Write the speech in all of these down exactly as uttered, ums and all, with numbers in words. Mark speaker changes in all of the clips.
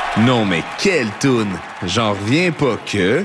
Speaker 1: Non mais quelle toune! J'en reviens pas que...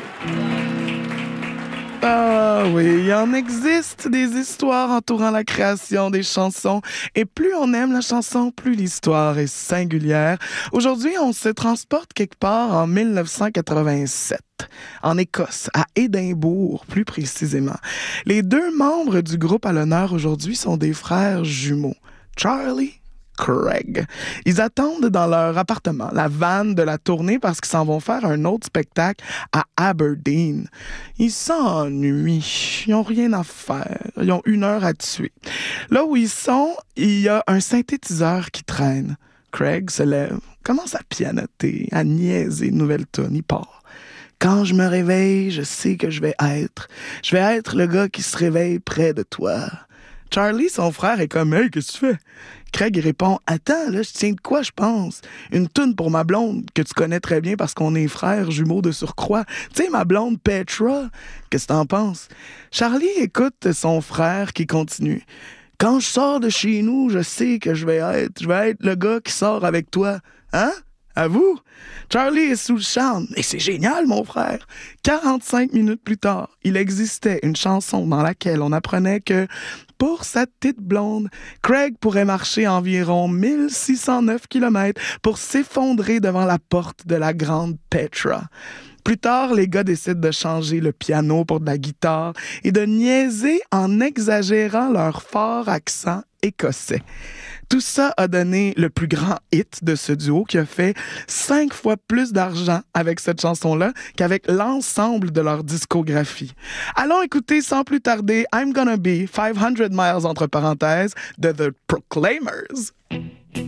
Speaker 2: Ah oui, il en existe des histoires entourant la création des chansons. Et plus on aime la chanson, plus l'histoire est singulière. Aujourd'hui, on se transporte quelque part en dix-neuf cent quatre-vingt-sept, en Écosse, à Édimbourg plus précisément. Les deux membres du groupe à l'honneur aujourd'hui sont des frères jumeaux, Charlie Craig. Ils attendent dans leur appartement la vanne de la tournée parce qu'ils s'en vont faire un autre spectacle à Aberdeen. Ils s'ennuient. Ils n'ont rien à faire. Ils ont une heure à tuer. Là où ils sont, il y a un synthétiseur qui traîne. Craig se lève, commence à pianoter, à niaiser une nouvelle tune. Il part. Quand je me réveille, je sais que je vais être. Je vais être le gars qui se réveille près de toi. Charlie, son frère, est comme « Hey, qu'est-ce que tu fais? » Craig répond « Attends, là, je tiens de quoi, je pense? Une toune pour ma blonde, que tu connais très bien parce qu'on est frères jumeaux de surcroît. Tu sais, ma blonde Petra, qu'est-ce que t'en penses? » Charlie écoute son frère qui continue. « Quand je sors de chez nous, je sais que je vais être, je vais être le gars qui sort avec toi. Hein? À vous? » Charlie est sous le charme. Et c'est génial, mon frère. quarante-cinq minutes plus tard, il existait une chanson dans laquelle on apprenait que pour sa petite blonde, Craig pourrait marcher environ mille six cent neuf kilomètres pour s'effondrer devant la porte de la grande Petra. Plus tard, les gars décident de changer le piano pour de la guitare et de niaiser en exagérant leur fort accent écossais. Tout ça a donné le plus grand hit de ce duo qui a fait cinq fois plus d'argent avec cette chanson-là qu'avec l'ensemble de leur discographie. Allons écouter sans plus tarder I'm Gonna Be five hundred miles entre parenthèses de The Proclaimers.